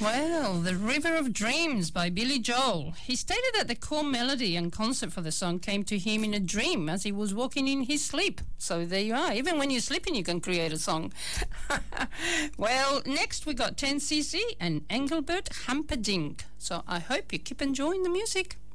Well, The River of Dreams by Billy Joel. He stated that the core melody and concept for the song came to him in a dream as he was walking in his sleep. So there you are. Even when you're sleeping, you can create a song. Well, next we got 10cc and Engelbert Humperdinck. So I hope you keep enjoying the music.